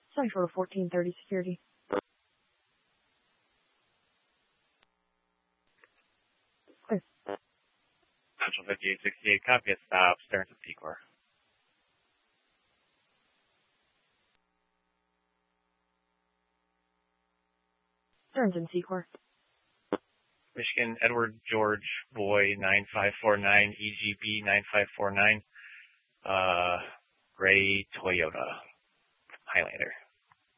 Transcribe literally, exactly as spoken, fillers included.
Central fourteen thirty security. Clear. Central fifty-eight sixty-eight, copy, stop, Stearns and Secor. Stearns and Secor. Michigan, Edward George Boy, nine five four nine, E G B nine five four nine, uh, gray Toyota Highlander.